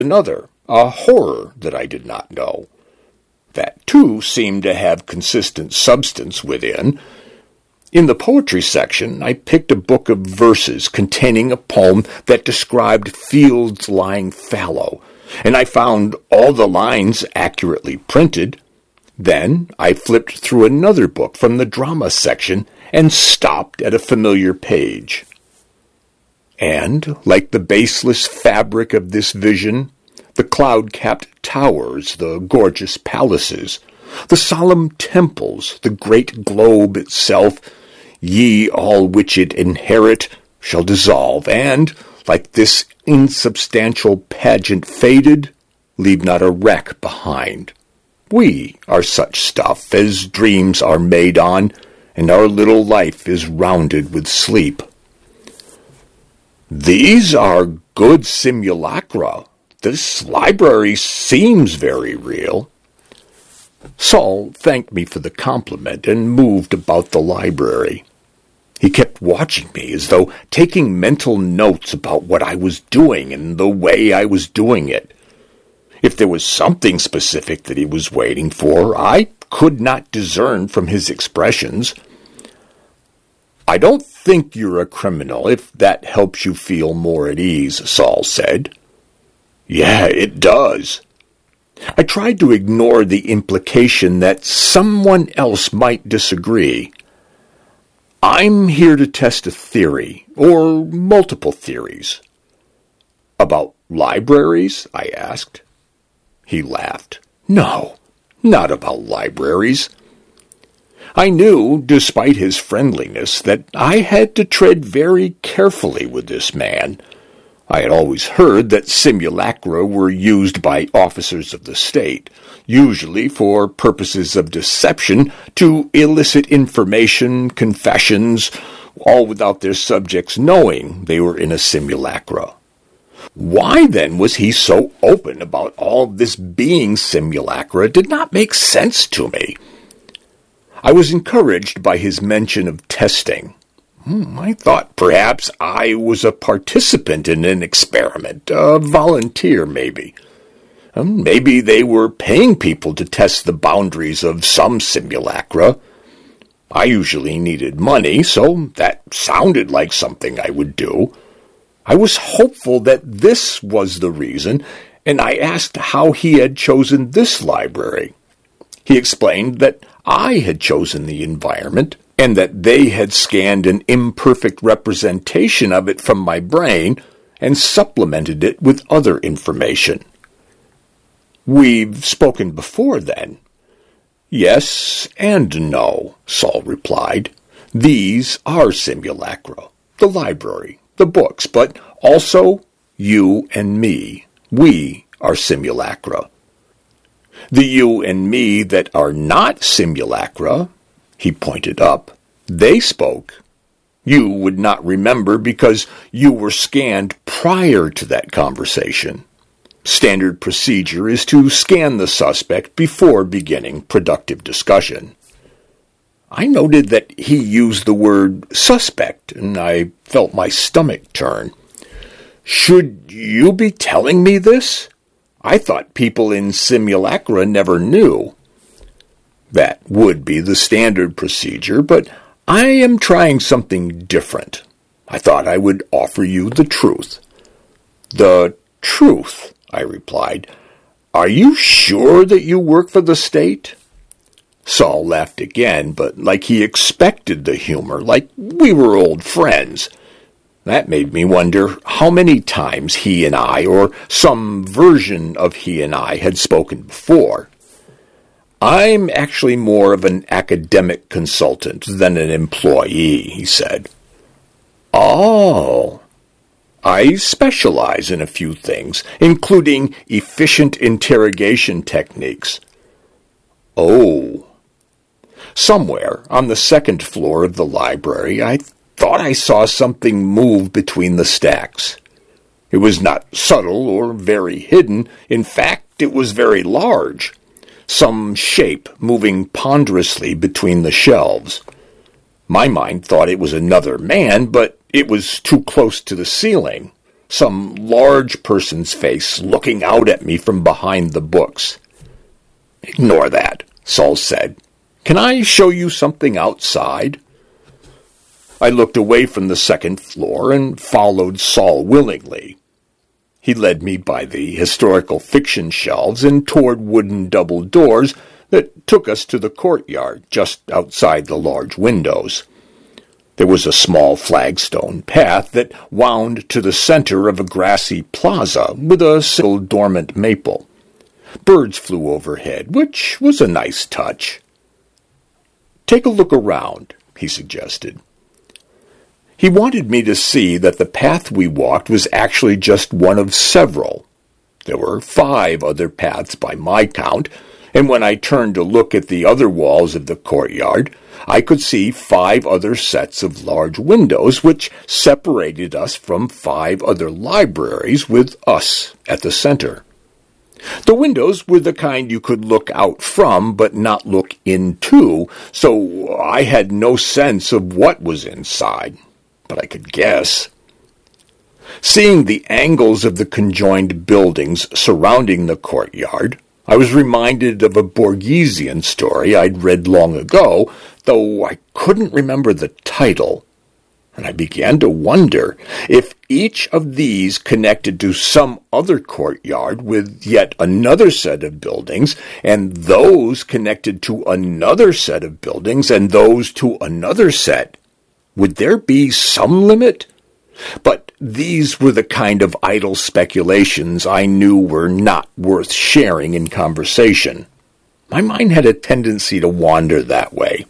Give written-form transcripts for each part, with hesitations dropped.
another, a horror that I did not know. That, too, seemed to have consistent substance within. In the poetry section, I picked a book of verses containing a poem that described fields lying fallow, and I found all the lines accurately printed. Then I flipped through another book from the drama section and stopped at a familiar page. And, like the baseless fabric of this vision, the cloud-capped towers, the gorgeous palaces, the solemn temples, the great globe itself, ye all which it inherit, shall dissolve, and, like this insubstantial pageant faded, leave not a wreck behind. We are such stuff as dreams are made on, and our little life is rounded with sleep. These are good simulacra. This library seems very real. Saul thanked me for the compliment and moved about the library. He kept watching me as though taking mental notes about what I was doing and the way I was doing it. If there was something specific that he was waiting for, I could not discern from his expressions. "I don't think you're a criminal, if that helps you feel more at ease," Saul said. "Yeah, it does." I tried to ignore the implication that someone else might disagree. "I'm here to test a theory, or multiple theories." "About libraries?" I asked. He laughed. "No, not about libraries." I knew, despite his friendliness, that I had to tread very carefully with this man. I had always heard that simulacra were used by officers of the state, usually for purposes of deception, to elicit information, confessions, all without their subjects knowing they were in a simulacra. Why, then, was he so open about all this being simulacra? It did not make sense to me. I was encouraged by his mention of testing. I thought perhaps I was a participant in an experiment, a volunteer maybe. Maybe they were paying people to test the boundaries of some simulacra. I usually needed money, so that sounded like something I would do. I was hopeful that this was the reason, and I asked how he had chosen this library. He explained that I had chosen the environment, and that they had scanned an imperfect representation of it from my brain and supplemented it with other information. "We've spoken before, then?" "Yes and no," Saul replied. "These are simulacra, the library, the books, but also you and me. We are simulacra. The you and me that are not simulacra," he pointed up, "they spoke. You would not remember because you were scanned prior to that conversation. Standard procedure is to scan the suspect before beginning productive discussion." I noted that he used the word suspect, and I felt my stomach turn. "Should you be telling me this? I thought people in simulacra never knew." "That would be the standard procedure, but I am trying something different. I thought I would offer you the truth." "The truth?" I replied. "Are you sure that you work for the state?" Saul laughed again, but like he expected the humor, like we were old friends. That made me wonder how many times he and I, or some version of he and I, had spoken before. "I'm actually more of an academic consultant than an employee," he said. "Oh. I specialize in a few things, including efficient interrogation techniques." "Oh." Somewhere on the second floor of the library, I thought I saw something move between the stacks. It was not subtle or very hidden. In fact, it was very large. Some shape moving ponderously between the shelves. My mind thought it was another man, but it was too close to the ceiling. some large person's face looking out at me from behind the books. "Ignore that," Saul said. "Can I show you something outside?" I looked away from the second floor and followed Saul willingly. He led me by the historical fiction shelves and toward wooden double doors that took us to the courtyard just outside the large windows. There was a small flagstone path that wound to the center of a grassy plaza with a single dormant maple. Birds flew overhead, which was a nice touch. "Take a look around," he suggested. He wanted me to see that the path we walked was actually just one of several. There were 5 other paths by my count, and when I turned to look at the other walls of the courtyard, I could see 5 other sets of large windows which separated us from 5 other libraries with us at the center. The windows were the kind you could look out from but not look into, so I had no sense of what was inside, but I could guess. Seeing the angles of the conjoined buildings surrounding the courtyard, I was reminded of a Borgesian story I'd read long ago, though I couldn't remember the title, and I began to wonder if each of these connected to some other courtyard with yet another set of buildings, and those connected to another set of buildings, and those to another set. Would there be some limit? But these were the kind of idle speculations I knew were not worth sharing in conversation. My mind had a tendency to wander that way.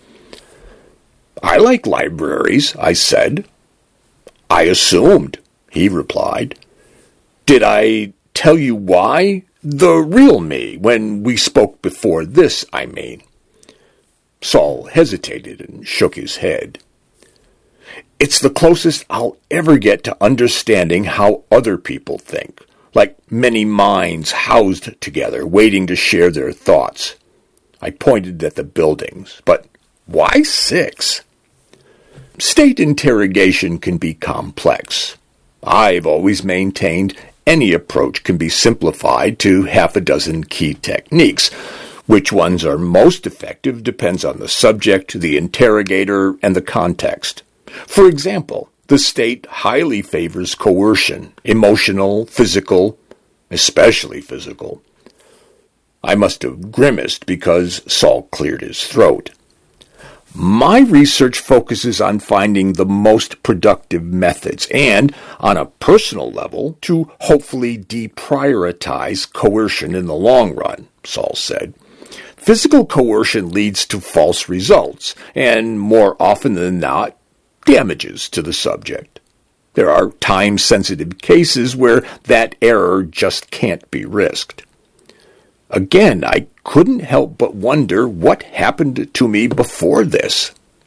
"I like libraries," I said. "I assumed," he replied. "Did I tell you why? The real me, when we spoke before this, I mean." Saul hesitated and shook his head. "It's the closest I'll ever get to understanding how other people think, like many minds housed together, waiting to share their thoughts." I pointed at the buildings. "But why 6? State interrogation can be complex. I've always maintained any approach can be simplified to 6 key techniques. Which ones are most effective depends on the subject, the interrogator, and the context. For example, the state highly favors coercion, emotional, physical, especially physical." I must have grimaced because Saul cleared his throat. "My research focuses on finding the most productive methods and, on a personal level, to hopefully deprioritize coercion in the long run," Saul said. "Physical coercion leads to false results, and more often than not, damages to the subject. There are time-sensitive cases where that error just can't be risked." Again, I couldn't help but wonder what happened to me before this.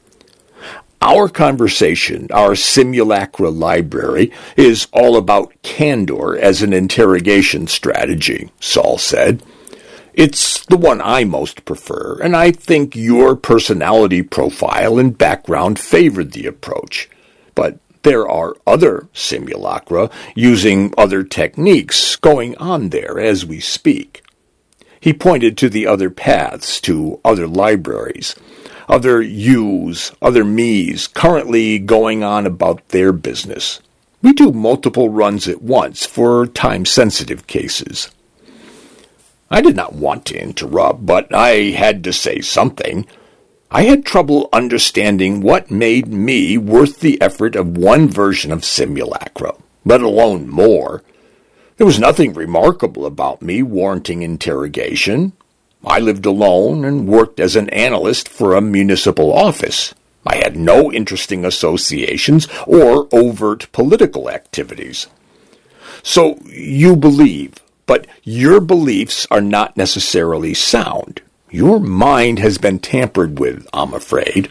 "Our conversation, our simulacra library, is all about candor as an interrogation strategy," Saul said. "It's the one I most prefer, and I think your personality profile and background favored the approach. But there are other simulacra using other techniques going on there as we speak." He pointed to the other paths, to other libraries, other yous, other me's, currently going on about their business. We do multiple runs at once for time-sensitive cases. I did not want to interrupt, but I had to say something. I had trouble understanding what made me worth the effort of one version of simulacra, let alone more. There was nothing remarkable about me warranting interrogation. I lived alone and worked as an analyst for a municipal office. I had no interesting associations or overt political activities. "So you believe, but your beliefs are not necessarily sound. Your mind has been tampered with, I'm afraid."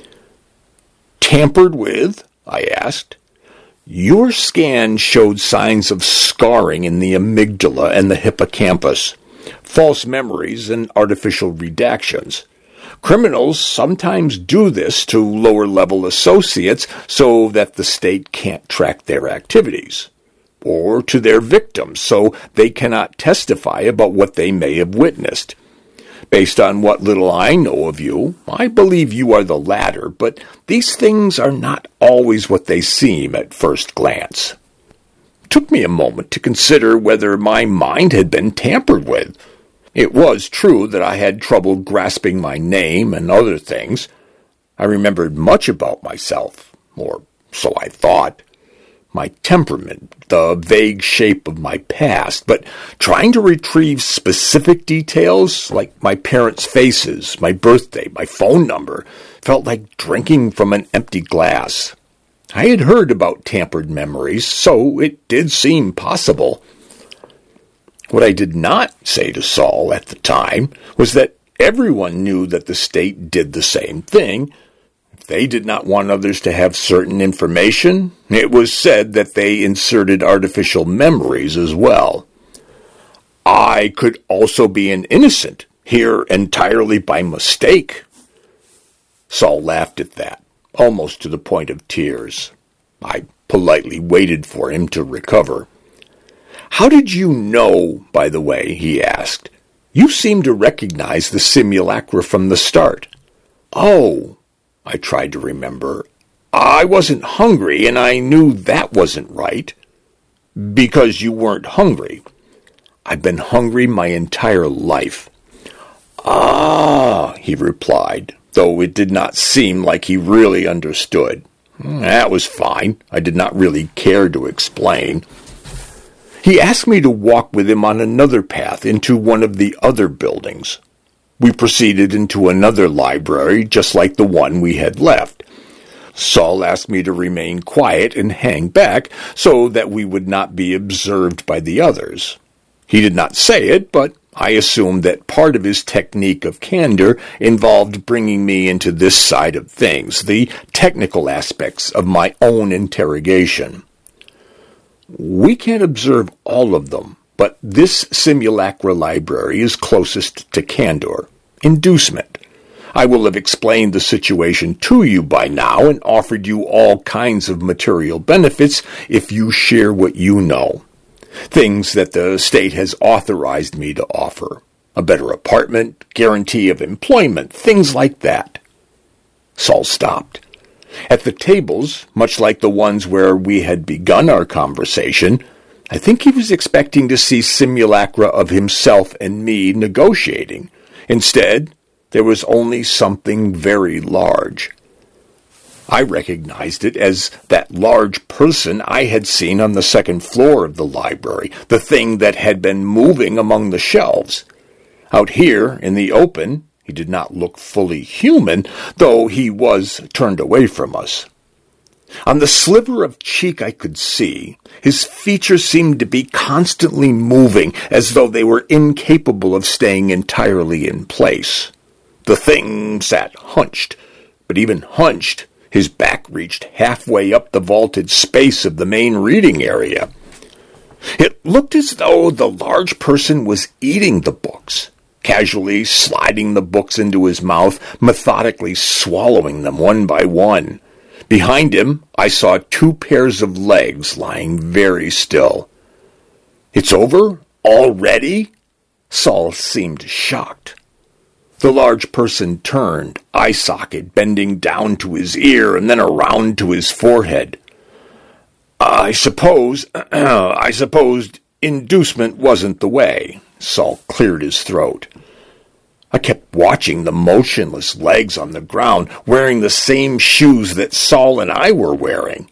"Tampered with?" I asked. "Your scan showed signs of scarring in the amygdala and the hippocampus, false memories and artificial redactions. Criminals sometimes do this to lower-level associates so that the state can't track their activities. or to their victims, so they cannot testify about what they may have witnessed. Based on what little I know of you, I believe you are the latter, but these things are not always what they seem at first glance. It took me a moment to consider whether my mind had been tampered with. It was true that I had trouble grasping my name and other things. I remembered much about myself, or so I thought. My temperament, the vague shape of my past, but trying to retrieve specific details, like my parents' faces, my birthday, my phone number, felt like drinking from an empty glass. I had heard about tampered memories, so it did seem possible. What I did not say to Saul at the time was that everyone knew that the state did the same thing. If they did not want others to have certain information, it was said that they inserted artificial memories as well. I could also be an innocent, here entirely by mistake. Saul laughed at that, almost to the point of tears. I politely waited for him to recover. "How did you know, by the way?" he asked. "You seem to recognize the simulacra from the start." "Oh," I tried to remember. "I wasn't hungry, and I knew that wasn't right." "Because you weren't hungry." "I've been hungry my entire life." "Ah," he replied, though it did not seem like he really understood. That was fine. I did not really care to explain. He asked me to walk with him on another path into one of the other buildings. We proceeded into another library, just like the one we had left. Saul asked me to remain quiet and hang back so that we would not be observed by the others. He did not say it, but I assumed that part of his technique of candor involved bringing me into this side of things, the technical aspects of my own interrogation. "We can't observe all of them, but this simulacra library is closest to candor, inducement. I will have explained the situation to you by now and offered you all kinds of material benefits if you share what you know. Things that the state has authorized me to offer. A better apartment, guarantee of employment, things like that." Saul stopped. At the tables, much like the ones where we had begun our conversation, I think he was expecting to see simulacra of himself and me negotiating. Instead, there was only something very large. I recognized it as that large person I had seen on the second floor of the library, the thing that had been moving among the shelves. Out here, in the open, he did not look fully human, though he was turned away from us. On the sliver of cheek I could see, his features seemed to be constantly moving, as though they were incapable of staying entirely in place. The thing sat hunched, but even hunched, his back reached halfway up the vaulted space of the main reading area. It looked as though the large person was eating the books, casually sliding the books into his mouth, methodically swallowing them one by one. Behind him, I saw 2 pairs of legs lying very still. "It's over? Already?" Saul seemed shocked. The large person turned, eye socket bending down to his ear and then around to his forehead. I supposed inducement wasn't the way." Saul cleared his throat. I kept watching the motionless legs on the ground, wearing the same shoes that Saul and I were wearing.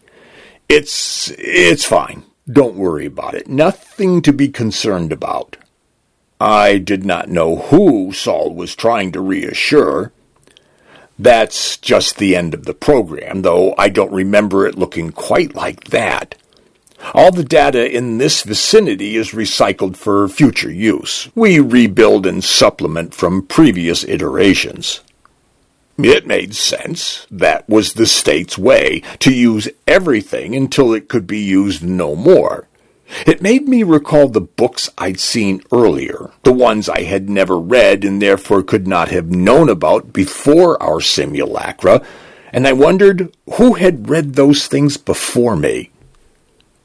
It's fine. Don't worry about it. Nothing to be concerned about." I did not know who Saul was trying to reassure. "That's just the end of the program, though I don't remember it looking quite like that. All the data in this vicinity is recycled for future use. We rebuild and supplement from previous iterations." It made sense. That was the state's way, to use everything until it could be used no more. It made me recall the books I'd seen earlier, the ones I had never read and therefore could not have known about before our simulacra, and I wondered who had read those things before me.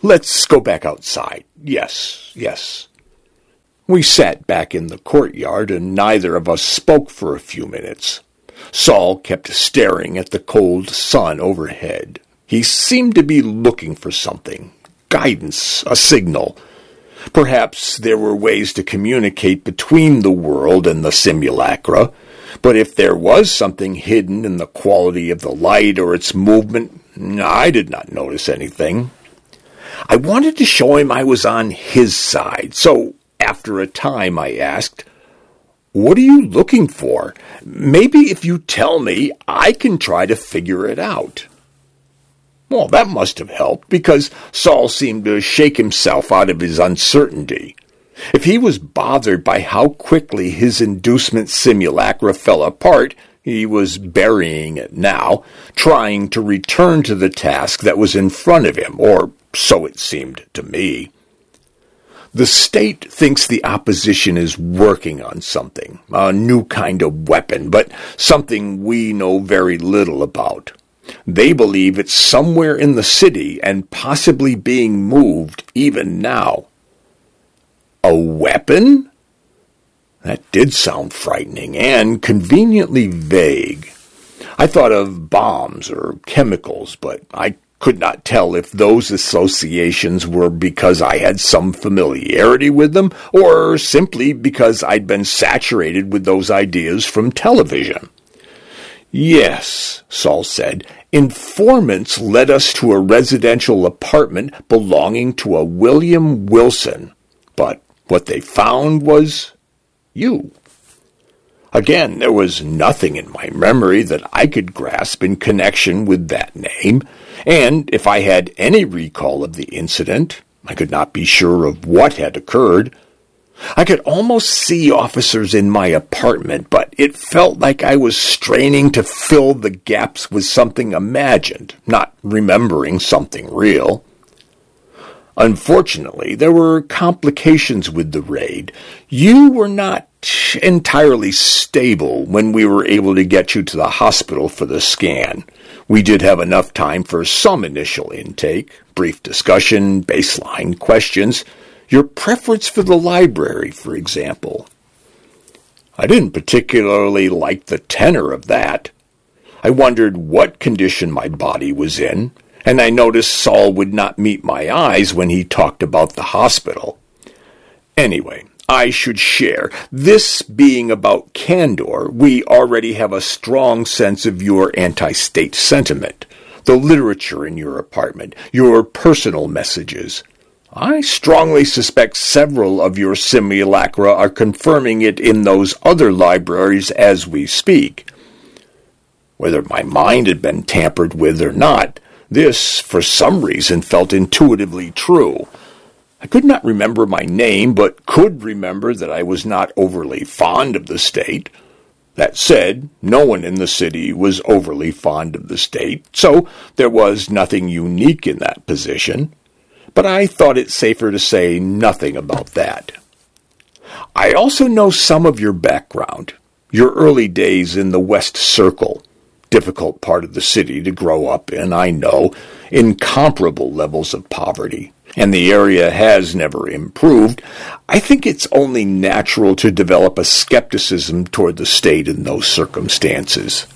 Let's go back outside. Yes. We sat back in the courtyard, and neither of us spoke for a few minutes. Saul kept staring at the cold sun overhead. He seemed to be looking for something, guidance, a signal. Perhaps there were ways to communicate between the world and the simulacra, but if there was something hidden in the quality of the light or its movement, I did not notice anything. I wanted to show him I was on his side, so after a time I asked, "What are you looking for? Maybe if you tell me, I can try to figure it out." Well, that must have helped, because Saul seemed to shake himself out of his uncertainty. If he was bothered by how quickly his inducement simulacra fell apart, he was burying it now, trying to return to the task that was in front of him, or so it seemed to me. The state thinks the opposition is working on something, a new kind of weapon, but something we know very little about. They believe it's somewhere in the city and possibly being moved even now. A weapon? That did sound frightening and conveniently vague. I thought of bombs or chemicals, but I could not tell if those associations were because I had some familiarity with them or simply because I'd been saturated with those ideas from television. "Yes," Saul said, "informants led us to a residential apartment belonging to a William Wilson, but what they found was you." Again, there was nothing in my memory that I could grasp in connection with that name, and if I had any recall of the incident, I could not be sure of what had occurred. I could almost see officers in my apartment, but it felt like I was straining to fill the gaps with something imagined, not remembering something real. Unfortunately, there were complications with the raid. You were not entirely stable when we were able to get you to the hospital for the scan. We did have enough time for some initial intake, brief discussion, baseline questions. Your preference for the library, for example. I didn't particularly like the tenor of that. I wondered what condition my body was in, and I noticed Saul would not meet my eyes when he talked about the hospital. Anyway, I should share. This being about candor, we already have a strong sense of your anti-state sentiment, the literature in your apartment, your personal messages. I strongly suspect several of your simulacra are confirming it in those other libraries as we speak. Whether my mind had been tampered with or not, this, for some reason, felt intuitively true. I could not remember my name, but could remember that I was not overly fond of the state. That said, no one in the city was overly fond of the state, so there was nothing unique in that position. But I thought it safer to say nothing about that. I also know some of your background, your early days in the West Circle, difficult part of the city to grow up in, I know, incomparable levels of poverty, and the area has never improved. I think it's only natural to develop a skepticism toward the state in those circumstances.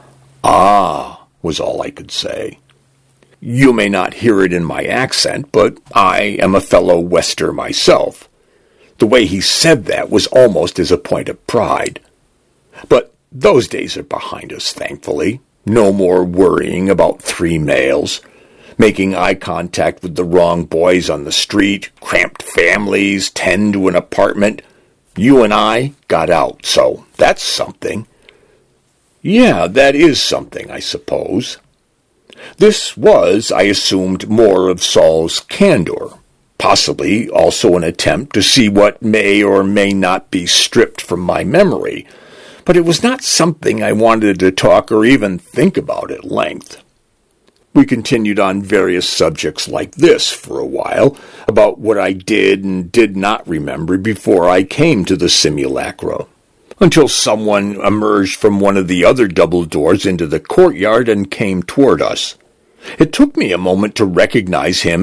"Ah," was all I could say. You may not hear it in my accent, but I am a fellow Wester myself. The way he said that was almost as a point of pride. But those days are behind us, thankfully. No more worrying about three males, making eye contact with the wrong boys on the street, cramped families, tend to an apartment. You and I got out, so that's something. Yeah, that is something, I suppose. This was, I assumed, more of Saul's candor, possibly also an attempt to see what may or may not be stripped from my memory, but it was not something I wanted to talk or even think about at length. We continued on various subjects like this for a while, about what I did and did not remember before I came to the simulacra, until someone emerged from one of the other double doors into the courtyard and came toward us. It took me a moment to recognize him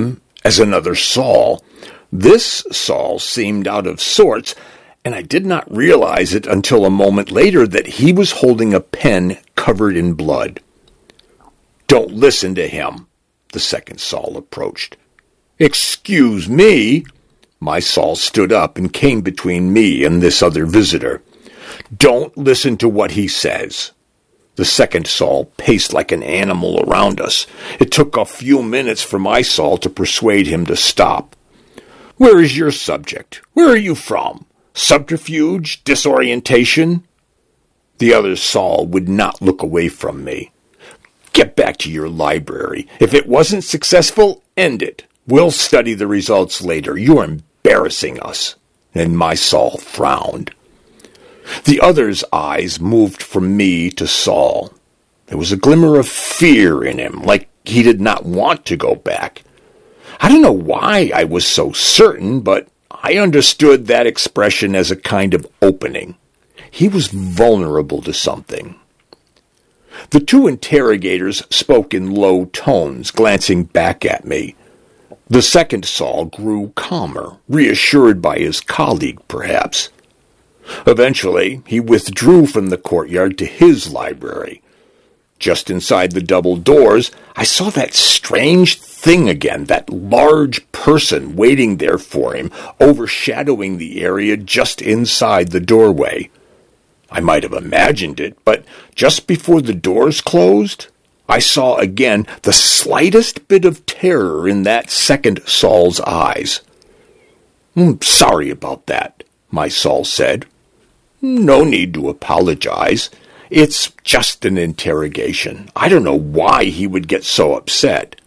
as another Saul. This Saul seemed out of sorts, and I did not realize it until a moment later that he was holding a pen covered in blood. "Don't listen to him," the second Saul approached. "Excuse me." My Saul stood up and came between me and this other visitor. "Don't listen to what he says." The second Saul paced like an animal around us. It took a few minutes for my Saul to persuade him to stop. "Where is your subject? Where are you from? Subterfuge? Disorientation?" The other Saul would not look away from me. "Get back to your library. If it wasn't successful, end it. We'll study the results later. You're embarrassing us." And my Saul frowned. The other's eyes moved from me to Saul. There was a glimmer of fear in him, like he did not want to go back. I don't know why I was so certain, but I understood that expression as a kind of opening. He was vulnerable to something. The two interrogators spoke in low tones, glancing back at me. The second Saul grew calmer, reassured by his colleague, perhaps. Eventually, he withdrew from the courtyard to his library. Just inside the double doors, I saw that strange thing again, that large person waiting there for him, overshadowing the area just inside the doorway. I might have imagined it, but just before the doors closed, I saw again the slightest bit of terror in that second Saul's eyes. "Sorry about that," my Saul said. "No need to apologize. It's just an interrogation. I don't know why he would get so upset."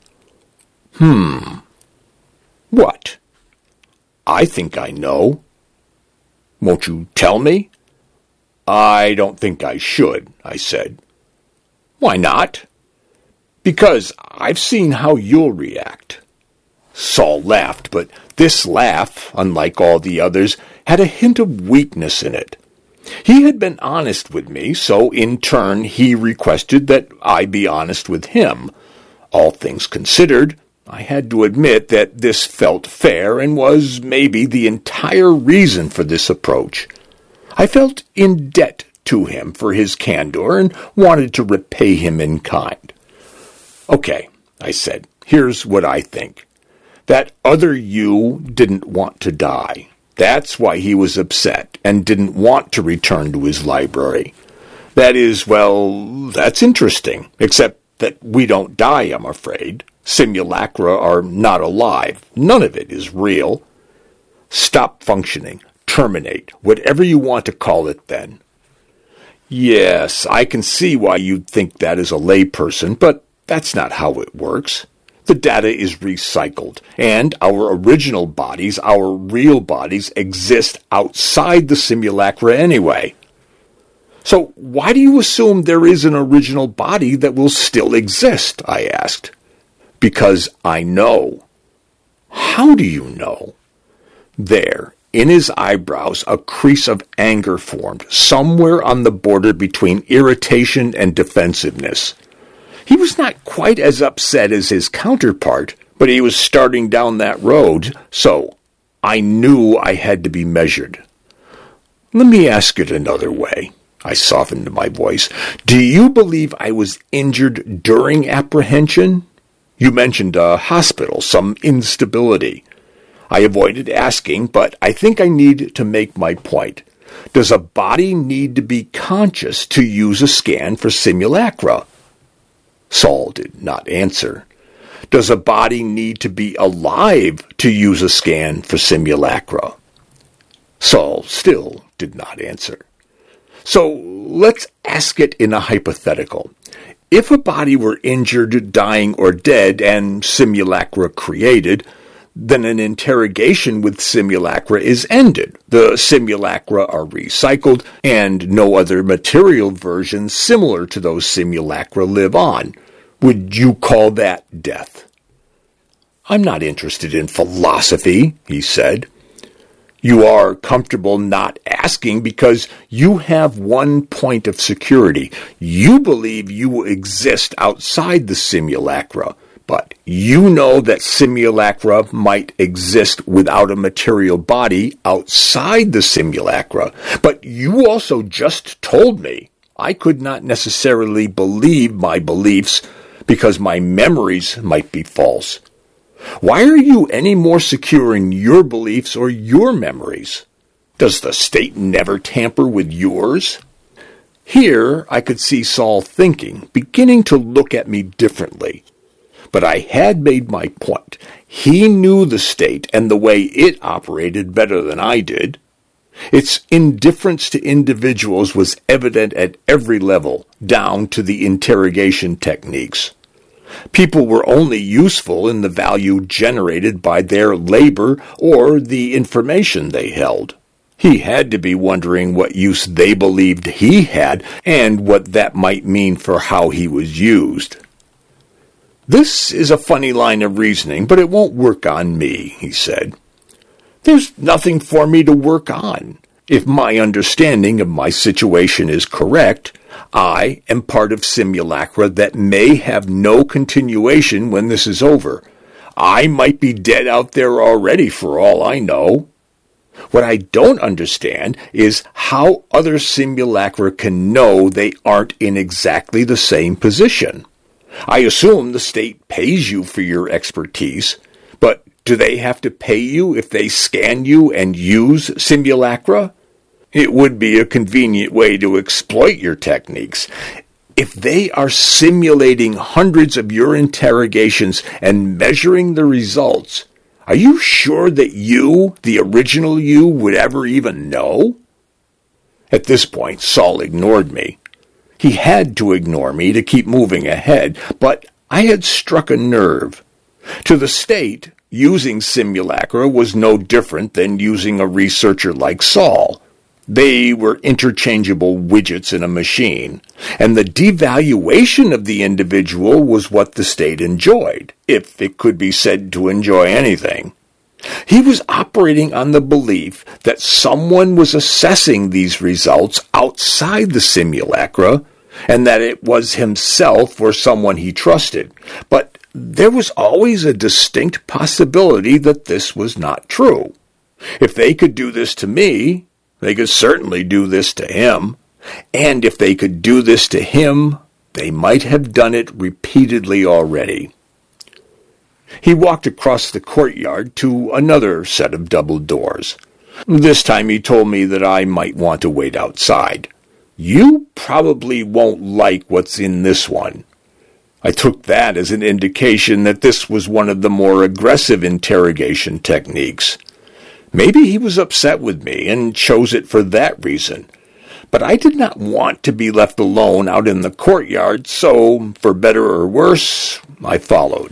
What? "I think I know." "Won't you tell me?" "I don't think I should," I said. "Why not?" "Because I've seen how you'll react." Saul laughed, but this laugh, unlike all the others, had a hint of weakness in it. He had been honest with me, so in turn he requested that I be honest with him. All things considered, I had to admit that this felt fair and was maybe the entire reason for this approach. I felt in debt to him for his candor and wanted to repay him in kind. "Okay," I said, "here's what I think. That other you didn't want to die. That's why he was upset and didn't want to return to his library. That is, well, that's interesting, except that we don't die, I'm afraid. Simulacra are not alive. None of it is real. Stop functioning. Terminate. Whatever you want to call it then." "Yes, I can see why you'd think that as a layperson, but that's not how it works. The data is recycled, and our original bodies, our real bodies, exist outside the simulacra anyway. So why do you assume there is an original body that will still exist?" I asked. "Because I know." "How do you know?" There, in his eyebrows, a crease of anger formed, somewhere on the border between irritation and defensiveness. He was not quite as upset as his counterpart, but he was starting down that road, so I knew I had to be measured. "Let me ask it another way." I softened my voice. "Do you believe I was injured during apprehension? You mentioned a hospital, some instability." I avoided asking, but I think I need to make my point. Does a body need to be conscious to use a scan for simulacra? Saul did not answer. Does a body need to be alive to use a scan for simulacra? Saul still did not answer. So let's ask it in a hypothetical. If a body were injured, dying, or dead, and simulacra created, then an interrogation with simulacra is ended. The simulacra are recycled, and no other material versions similar to those simulacra live on. Would you call that death? "I'm not interested in philosophy," he said. "You are comfortable not asking because you have one point of security. You believe you exist outside the simulacra, But you know that simulacra might exist without a material body outside the simulacra. But you also just told me I could not necessarily believe my beliefs because my memories might be false. Why are you any more secure in your beliefs or your memories? Does the state never tamper with yours? Here I could see Saul thinking, beginning to look at me differently. But I had made my point. He knew the state and the way it operated better than I did. Its indifference to individuals was evident at every level, down to the interrogation techniques. People were only useful in the value generated by their labor or the information they held. He had to be wondering what use they believed he had and what that might mean for how he was used. This is a funny line of reasoning, but it won't work on me, he said. There's nothing for me to work on. If my understanding of my situation is correct, I am part of simulacra that may have no continuation when this is over. I might be dead out there already for all I know. What I don't understand is how other simulacra can know they aren't in exactly the same position. I assume the state pays you for your expertise, but do they have to pay you if they scan you and use simulacra? It would be a convenient way to exploit your techniques. If they are simulating hundreds of your interrogations and measuring the results, are you sure that you, the original you, would ever even know? At this point, Saul ignored me. He had to ignore me to keep moving ahead, but I had struck a nerve. To the state, using simulacra was no different than using a researcher like Saul. They were interchangeable widgets in a machine, and the devaluation of the individual was what the state enjoyed, if it could be said to enjoy anything. He was operating on the belief that someone was assessing these results outside the simulacra, and that it was himself or someone he trusted. But there was always a distinct possibility that this was not true. If they could do this to me, they could certainly do this to him. And if they could do this to him, they might have done it repeatedly already. He walked across the courtyard to another set of double doors. This time he told me that I might want to wait outside. You probably won't like what's in this one. I took that as an indication that this was one of the more aggressive interrogation techniques. Maybe he was upset with me and chose it for that reason. But I did not want to be left alone out in the courtyard, so, for better or worse, I followed.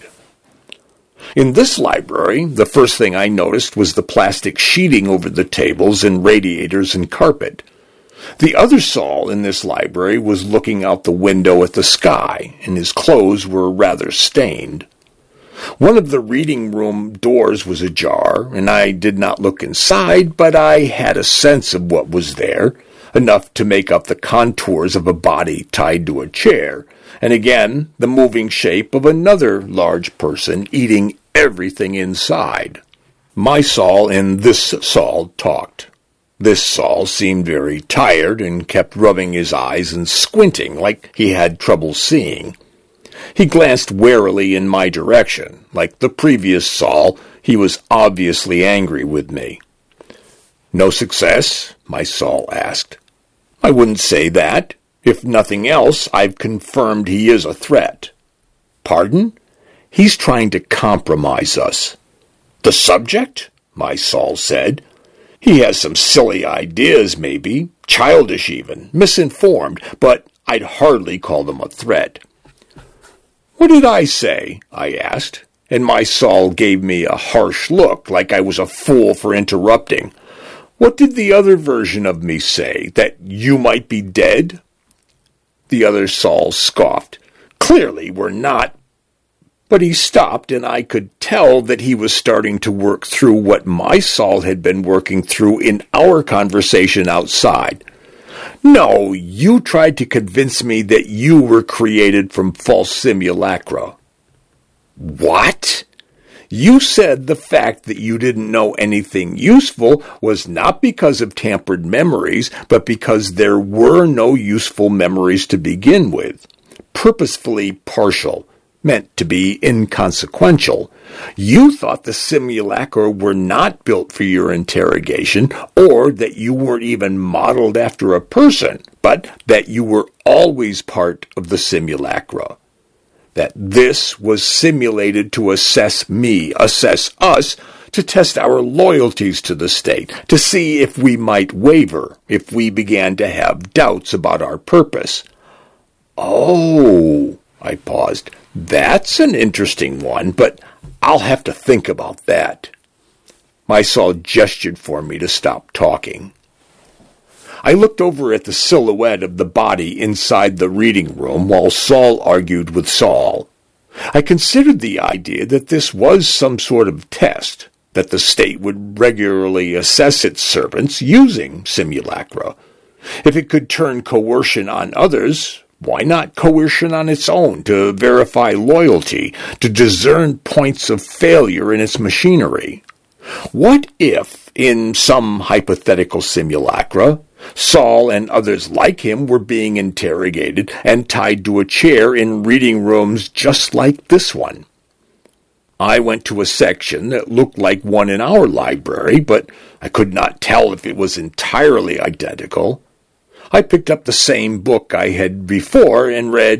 In this library, the first thing I noticed was the plastic sheeting over the tables and radiators and carpet. The other Saul in this library was looking out the window at the sky, and his clothes were rather stained. One of the reading room doors was ajar, and I did not look inside, but I had a sense of what was there, enough to make up the contours of a body tied to a chair, and again the moving shape of another large person eating everything inside. My Saul and this Saul talked. This Saul seemed very tired and kept rubbing his eyes and squinting like he had trouble seeing. He glanced warily in my direction. Like the previous Saul, he was obviously angry with me. "No success?" my Saul asked. "I wouldn't say that. If nothing else, I've confirmed he is a threat." "Pardon?" "He's trying to compromise us." "The subject?" my Saul said. "He has some silly ideas, maybe, childish even, misinformed, but I'd hardly call them a threat." "What did I say?" I asked, and my Saul gave me a harsh look, like I was a fool for interrupting. "What did the other version of me say, that you might be dead?" The other Saul scoffed. "Clearly we're not." But he stopped, and I could tell that he was starting to work through what my Saul had been working through in our conversation outside. "No, you tried to convince me that you were created from false simulacra." What? You said the fact that you didn't know anything useful was not because of tampered memories, but because there were no useful memories to begin with. Purposefully partial, meant to be inconsequential. You thought the simulacra were not built for your interrogation, or that you weren't even modeled after a person, but that you were always part of the simulacra. That this was simulated to assess me, assess us, to test our loyalties to the state, to see if we might waver, if we began to have doubts about our purpose. Oh, I paused. That's an interesting one, but I'll have to think about that. My Saul gestured for me to stop talking. I looked over at the silhouette of the body inside the reading room while Saul argued with Saul. I considered the idea that this was some sort of test, that the state would regularly assess its servants using simulacra. If it could turn coercion on others, why not coercion on its own to verify loyalty, to discern points of failure in its machinery? What if, in some hypothetical simulacra, Saul and others like him were being interrogated and tied to a chair in reading rooms just like this one? I went to a section that looked like one in our library, but I could not tell if it was entirely identical. I picked up the same book I had before and read,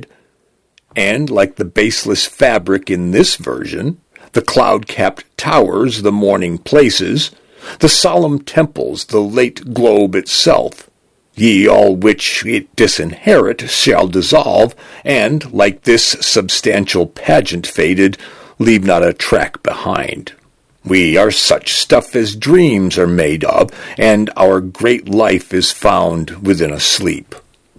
and like the baseless fabric in this version, the cloud-capped towers, the morning places, the solemn temples, the late globe itself, ye all which it disinherit shall dissolve, and, like this substantial pageant faded, leave not a track behind. We are such stuff as dreams are made of, and our great life is found within a sleep.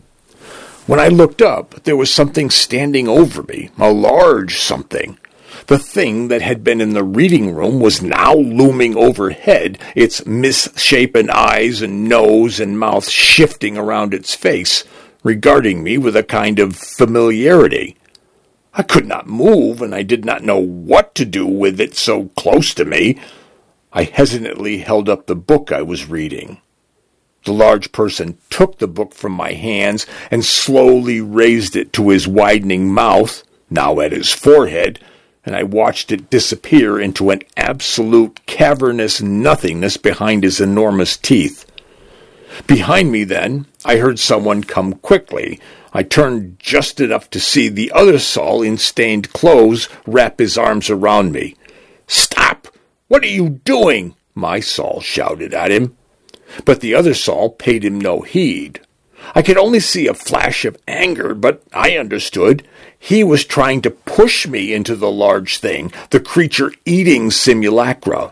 When I looked up, there was something standing over me, a large something. The thing that had been in the reading room was now looming overhead, its misshapen eyes and nose and mouth shifting around its face, regarding me with a kind of familiarity. I could not move, and I did not know what to do with it so close to me. I hesitantly held up the book I was reading. The large person took the book from my hands and slowly raised it to his widening mouth, now at his forehead, and I watched it disappear into an absolute cavernous nothingness behind his enormous teeth. Behind me, then, I heard someone come quickly. I turned just enough to see the other Saul in stained clothes wrap his arms around me. "Stop! What are you doing?" my Saul shouted at him. But the other Saul paid him no heed. I could only see a flash of anger, but I understood. He was trying to push me into the large thing, the creature-eating simulacra.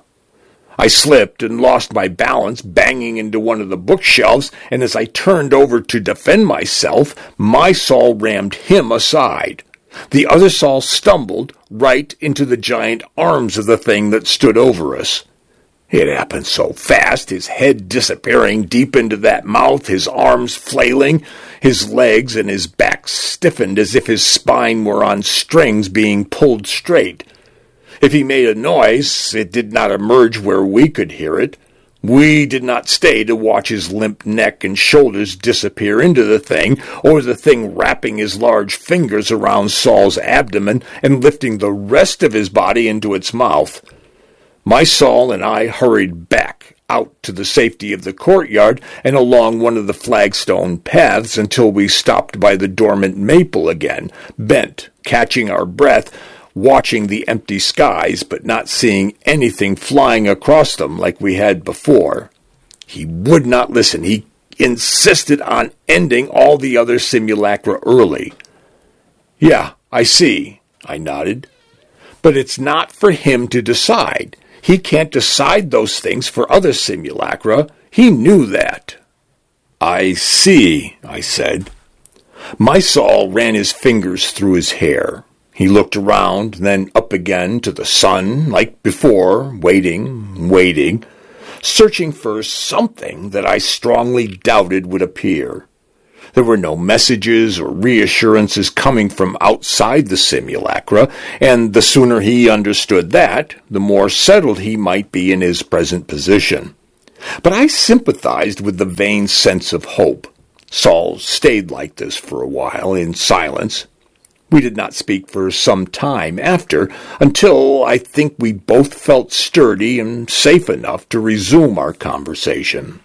I slipped and lost my balance, banging into one of the bookshelves, and as I turned over to defend myself, my Saul rammed him aside. The other Saul stumbled right into the giant arms of the thing that stood over us. It happened so fast, his head disappearing deep into that mouth, his arms flailing, his legs and his back stiffened as if his spine were on strings being pulled straight. If he made a noise, it did not emerge where we could hear it. We did not stay to watch his limp neck and shoulders disappear into the thing, or the thing wrapping his large fingers around Saul's abdomen and lifting the rest of his body into its mouth. My Saul and I hurried back out to the safety of the courtyard and along one of the flagstone paths until we stopped by the dormant maple again, bent, catching our breath, watching the empty skies but not seeing anything flying across them like we had before. He would not listen. He insisted on ending all the other simulacra early. "Yeah, I see," I nodded. "But it's not for him to decide. He can't decide those things for other simulacra. He knew that." "I see," I said. My Saul ran his fingers through his hair. He looked around, then up again to the sun, like before, waiting, searching for something that I strongly doubted would appear. There were no messages or reassurances coming from outside the simulacra, and the sooner he understood that, the more settled he might be in his present position. But I sympathized with the vain sense of hope. Saul stayed like this for a while, in silence. We did not speak for some time after, until I think we both felt sturdy and safe enough to resume our conversation.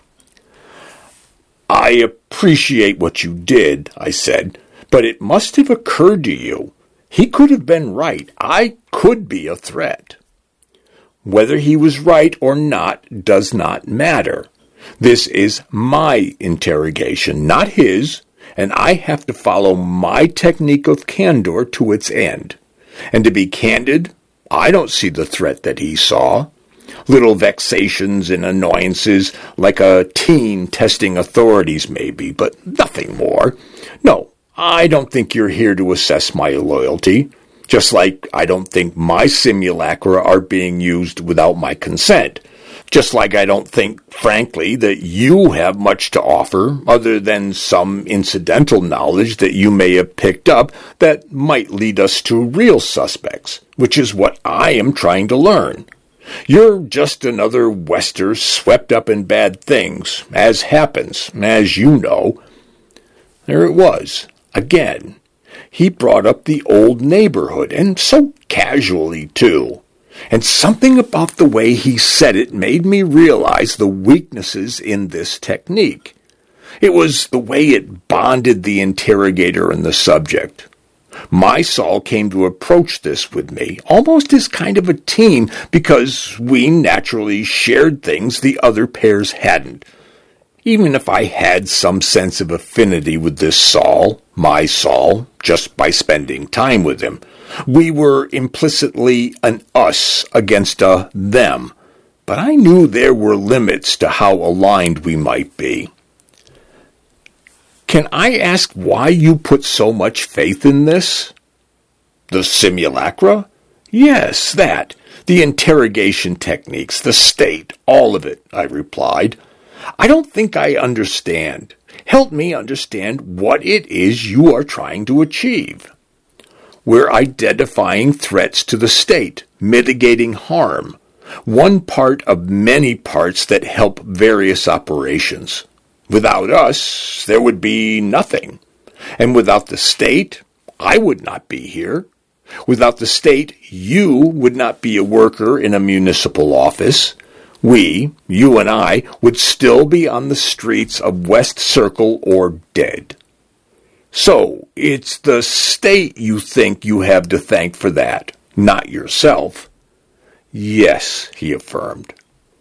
"I appreciate what you did," I said, "but it must have occurred to you. He could have been right. I could be a threat." "Whether he was right or not does not matter. This is my interrogation, not his, and I have to follow my technique of candor to its end. And to be candid, I don't see the threat that he saw. Little vexations and annoyances, like a teen testing authorities maybe, but nothing more. No, I don't think you're here to assess my loyalty, just like I don't think my simulacra are being used without my consent. Just like I don't think, frankly, that you have much to offer other than some incidental knowledge that you may have picked up that might lead us to real suspects, which is what I am trying to learn. You're just another Wester swept up in bad things, as happens, as you know." There it was, again. He brought up the old neighborhood, and so casually, too. And something about the way he said it made me realize the weaknesses in this technique. It was the way it bonded the interrogator and the subject. My Saul came to approach this with me, almost as kind of a team, because we naturally shared things the other pairs hadn't. Even if I had some sense of affinity with this Saul, my Saul, just by spending time with him, we were implicitly an us against a them, but I knew there were limits to how aligned we might be. "Can I ask why you put so much faith in this?" "The simulacra?" "Yes, that. The interrogation techniques, the state, all of it," I replied. "I don't think I understand. Help me understand what it is you are trying to achieve." "We're identifying threats to the state, mitigating harm, one part of many parts that help various operations. Without us, there would be nothing. And without the state, I would not be here. Without the state, you would not be a worker in a municipal office. We, you and I, would still be on the streets of West Circle or dead. So, it's the state you think you have to thank for that, not yourself." "Yes," he affirmed.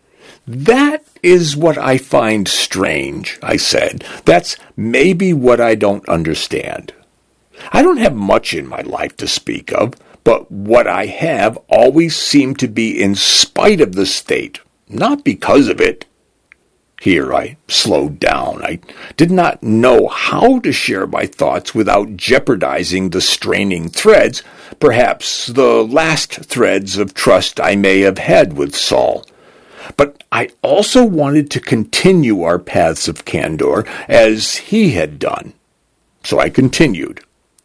"That is what I find strange," I said. "That's maybe what I don't understand. I don't have much in my life to speak of, but what I have always seemed to be in spite of the state, not because of it." Here I slowed down. I did not know how to share my thoughts without jeopardizing the straining threads, perhaps the last threads of trust I may have had with Saul. But I also wanted to continue our paths of candor as he had done. So I continued.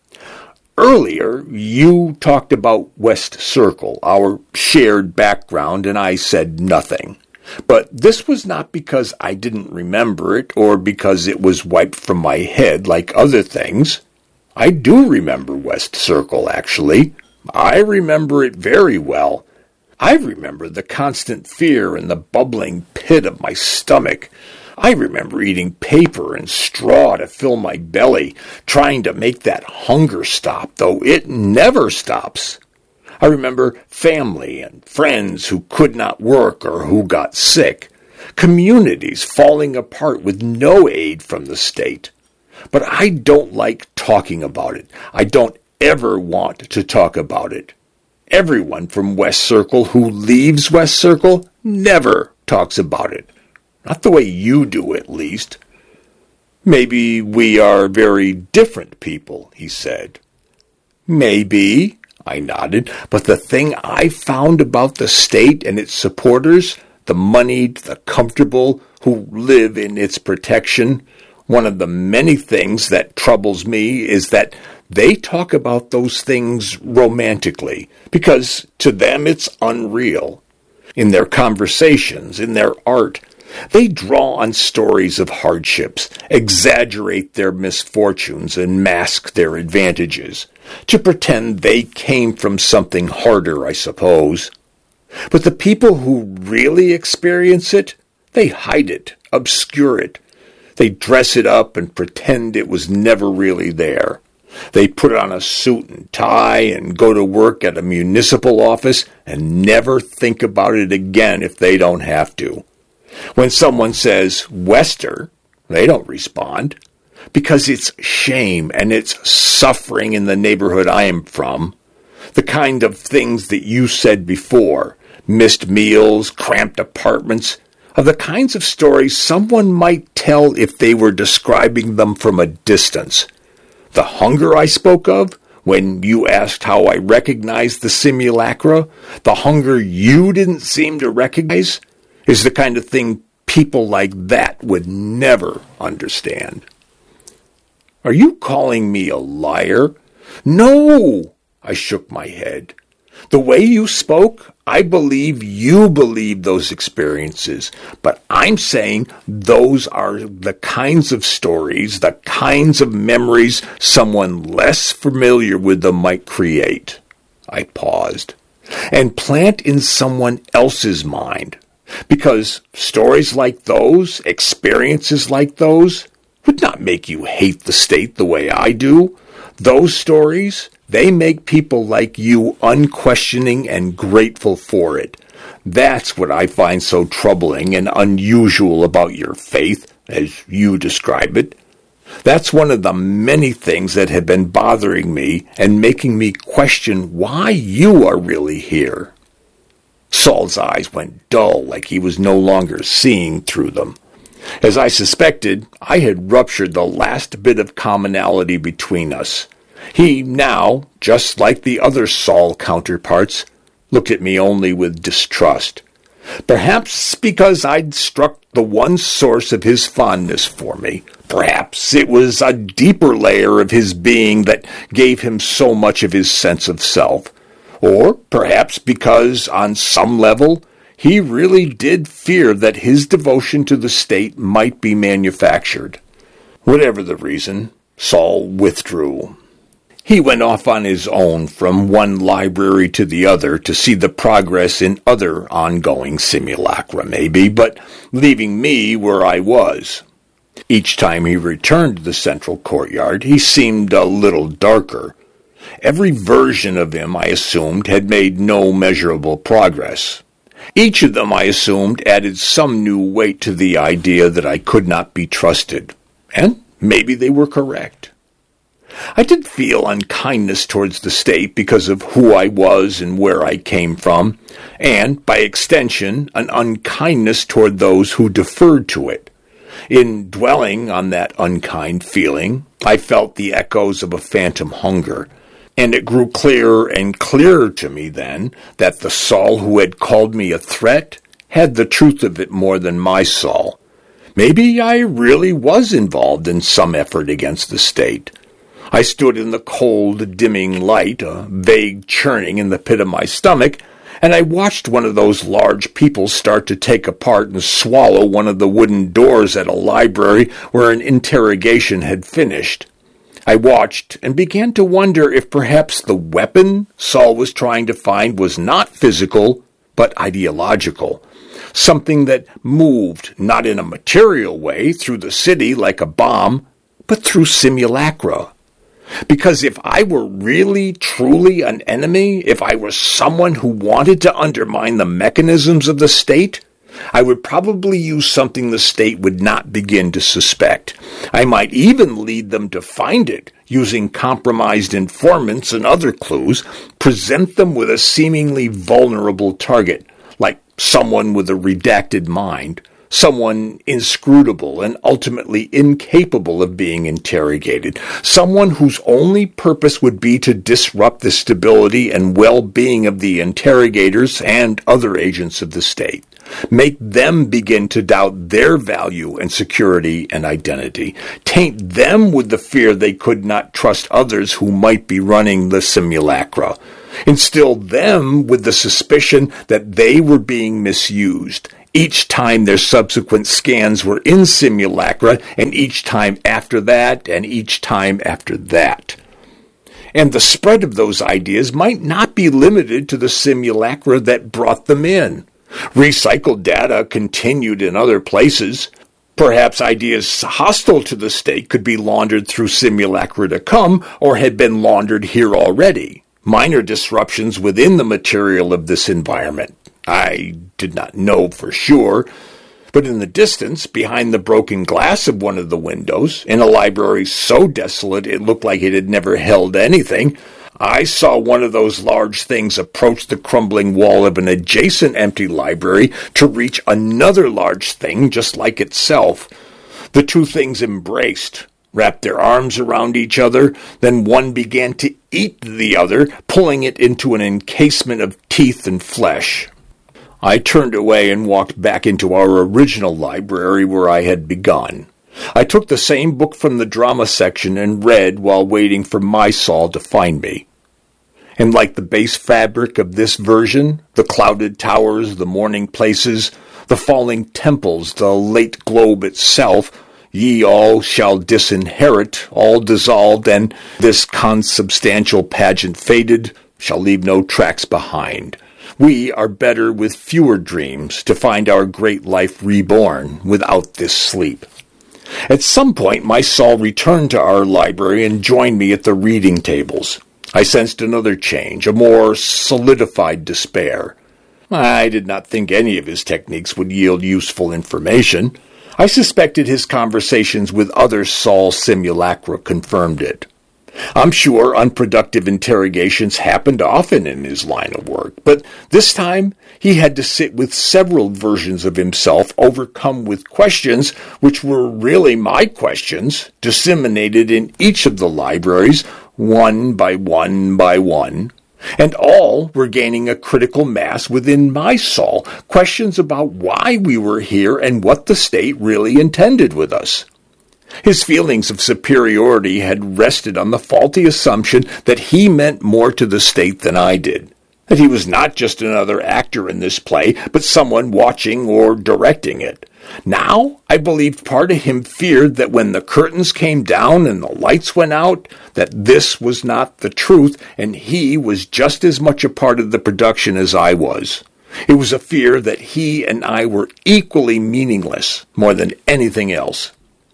"Earlier, you talked about West Circle, our shared background, and I said nothing. But this was not because I didn't remember it or because it was wiped from my head like other things. I do remember West Circle, actually. I remember it very well. I remember the constant fear in the bubbling pit of my stomach. I remember eating paper and straw to fill my belly, trying to make that hunger stop, though it never stops. I remember family and friends who could not work or who got sick, communities falling apart with no aid from the state. But I don't like talking about it. I don't ever want to talk about it. Everyone from West Circle who leaves West Circle never talks about it. Not the way you do, at least." "Maybe we are very different people," he said. "Maybe," I nodded, "but the thing I found about the state and its supporters, the moneyed, the comfortable, who live in its protection, One of the many things that troubles me is that they talk about those things romantically, because to them it's unreal. In their conversations, in their art, they draw on stories of hardships, exaggerate their misfortunes, and mask their advantages, to pretend they came from something harder, I suppose. But the people who really experience it, they hide it, obscure it. They dress it up and pretend it was never really there. They put on a suit and tie and go to work at a municipal office and never think about it again if they don't have to. When someone says Wester, they don't respond, because it's shame and it's suffering in the neighborhood I am from. The kind of things that you said before, missed meals, cramped apartments, are the kinds of stories someone might tell if they were describing them from a distance. The hunger I spoke of, when you asked how I recognized the simulacra, the hunger you didn't seem to recognize, is the kind of thing people like that would never understand. Are you calling me a liar? No, I shook my head. The way you spoke, I believe you believe those experiences, but I'm saying those are the kinds of stories, the kinds of memories someone less familiar with them might create. I paused. And plant in someone else's mind, because stories like those, experiences like those, would not make you hate the state the way I do. Those stories, they make people like you unquestioning and grateful for it. That's what I find so troubling and unusual about your faith, as you describe it. That's one of the many things that have been bothering me and making me question why you are really here. Saul's eyes went dull, like he was no longer seeing through them. As I suspected, I had ruptured the last bit of commonality between us. He now, just like the other Saul counterparts, looked at me only with distrust. Perhaps because I'd struck the one source of his fondness for me. Perhaps it was a deeper layer of his being that gave him so much of his sense of self. Or perhaps because, on some level, he really did fear that his devotion to the state might be manufactured. Whatever the reason, Saul withdrew. He went off on his own from one library to the other to see the progress in other ongoing simulacra, maybe, but leaving me where I was. Each time he returned to the central courtyard, he seemed a little darker. Every version of him, I assumed, had made no measurable progress. Each of them, I assumed, added some new weight to the idea that I could not be trusted. And maybe they were correct. I did feel unkindness towards the state because of who I was and where I came from, and, by extension, an unkindness toward those who deferred to it. In dwelling on that unkind feeling, I felt the echoes of a phantom hunger, and it grew clearer and clearer to me then that the Saul who had called me a threat had the truth of it more than my Saul. Maybe I really was involved in some effort against the state. I stood in the cold, dimming light, a vague churning in the pit of my stomach, and I watched one of those large people start to take apart and swallow one of the wooden doors at a library where an interrogation had finished. I watched and began to wonder if perhaps the weapon Saul was trying to find was not physical, but ideological. Something that moved, not in a material way, through the city like a bomb, but through simulacra. Because if I were really, truly an enemy, if I were someone who wanted to undermine the mechanisms of the state, I would probably use something the state would not begin to suspect. I might even lead them to find it, using compromised informants and other clues, present them with a seemingly vulnerable target, like someone with a redacted mind, someone inscrutable and ultimately incapable of being interrogated, someone whose only purpose would be to disrupt the stability and well-being of the interrogators and other agents of the state. make them begin to doubt their value and security and identity, taint them with the fear they could not trust others who might be running the simulacra, instill them with the suspicion that they were being misused each time their subsequent scans were in simulacra, and each time after that, and each time after that. And the spread of those ideas might not be limited to the simulacra that brought them in. Recycled data continued in other places. Perhaps ideas hostile to the state could be laundered through simulacra to come, or had been laundered here already. Minor disruptions within the material of this environment. I did not know for sure, but in the distance, behind the broken glass of one of the windows, in a library so desolate it looked like it had never held anything, I saw one of those large things approach the crumbling wall of an adjacent empty library to reach another large thing just like itself. The two things embraced, wrapped their arms around each other, then one began to eat the other, pulling it into an encasement of teeth and flesh. I turned away and walked back into our original library where I had begun. I took the same book from the drama section and read while waiting for my Saul to find me. And like the base fabric of this version, the clouded towers, the morning places, the falling temples, the late globe itself, ye all shall disinherit, all dissolved, and this consubstantial pageant faded, shall leave no tracks behind. We are better with fewer dreams to find our great life reborn without this sleep. At some point, my Saul returned to our library and joined me at the reading tables. I sensed another change, a more solidified despair. I did not think any of his techniques would yield useful information. I suspected his conversations with other Saul simulacra confirmed it. I'm sure unproductive interrogations happened often in his line of work, but this time he had to sit with several versions of himself overcome with questions which were really my questions, disseminated in each of the libraries, one by one by one. And all were gaining a critical mass within my Saul, questions about why we were here and what the state really intended with us. His feelings of superiority had rested on the faulty assumption that he meant more to the state than I did, that he was not just another actor in this play, but someone watching or directing it. Now, I believed part of him feared that when the curtains came down and the lights went out, that this was not the truth, and he was just as much a part of the production as I was. It was a fear that he and I were equally meaningless, more than anything else.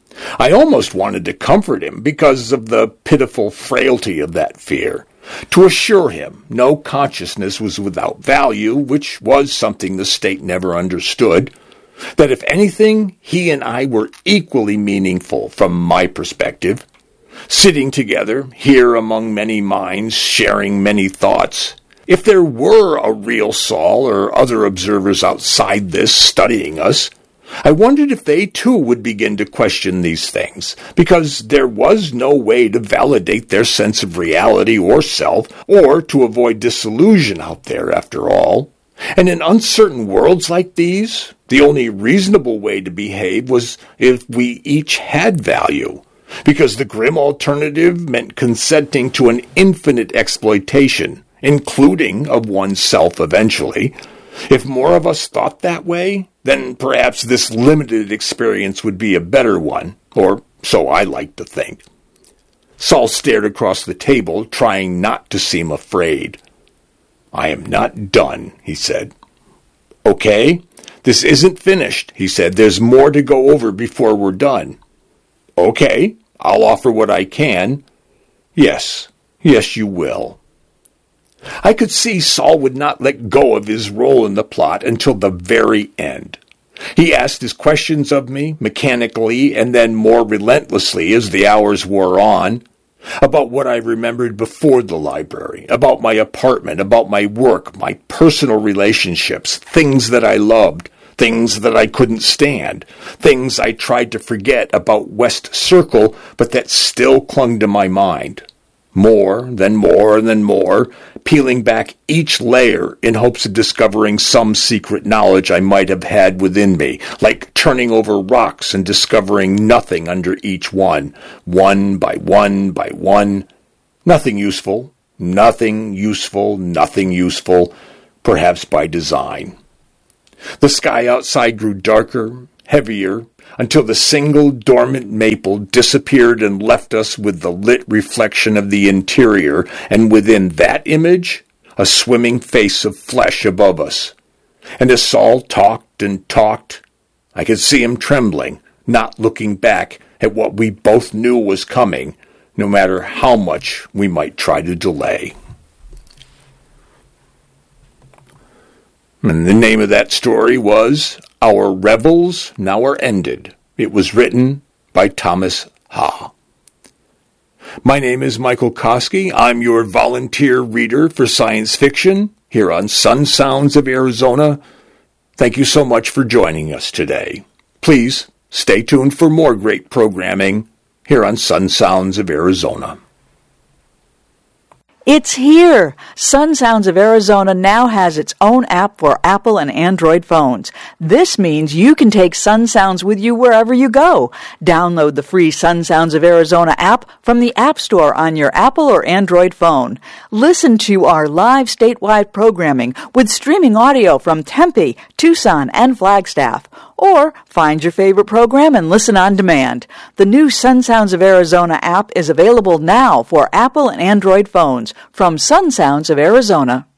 I almost wanted to comfort him because of the pitiful frailty of that fear, to assure him no consciousness was without value, which was something the state never understood, that if anything, he and I were equally meaningful from my perspective, sitting together here among many minds, sharing many thoughts. If there were a real Saul or other observers outside this studying us, I wondered if they too would begin to question these things, because there was no way to validate their sense of reality or self, or to avoid disillusion out there after all. And in uncertain worlds like these, the only reasonable way to behave was if we each had value, because the grim alternative meant consenting to an infinite exploitation, including of oneself eventually. If more of us thought that way, then perhaps this limited experience would be a better one, or so I like to think. Saul stared across the table, trying not to seem afraid. "I am not done," he said. "Okay, this isn't finished," he said. "There's more to go over before we're done." "Okay, I'll offer what I can." Yes, you will." I could see Saul would not let go of his role in the plot until the very end. He asked his questions of me, mechanically and then more relentlessly as the hours wore on, about what I remembered before the library, about my apartment, about my work, my personal relationships, things that I loved, things that I couldn't stand, things I tried to forget about West Circle, but that still clung to my mind. More, then more, and then more, peeling back each layer in hopes of discovering some secret knowledge I might have had within me, like turning over rocks and discovering nothing under each one by one by one. Nothing useful, nothing useful, nothing useful, perhaps by design. The sky outside grew darker, heavier, until the single dormant maple disappeared and left us with the lit reflection of the interior, and within that image, a swimming face of flesh above us. And as Saul talked and talked, I could see him trembling, not looking back at what we both knew was coming, no matter how much we might try to delay. And the name of that story was Our Revels Now Are Ended. It was written by Thomas Ha. My name is Michael Koski. I'm your volunteer reader for science fiction here on Sun Sounds of Arizona. Thank you so much for joining us today. Please stay tuned for more great programming here on Sun Sounds of Arizona. It's here! Sun Sounds of Arizona now has its own app for Apple and Android phones. This means you can take Sun Sounds with you wherever you go. Download the free Sun Sounds of Arizona app from the App Store on your Apple or Android phone. Listen to our live statewide programming with streaming audio from Tempe, Tucson, and Flagstaff. Or find your favorite program and listen on demand. The new Sun Sounds of Arizona app is available now for Apple and Android phones from Sun Sounds of Arizona.